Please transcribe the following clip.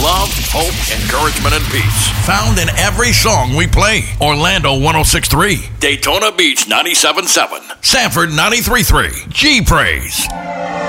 love, hope, encouragement, and peace. Found in every song we play. Orlando 106.3, Daytona Beach 97.7, Sanford 93.3, G Praise.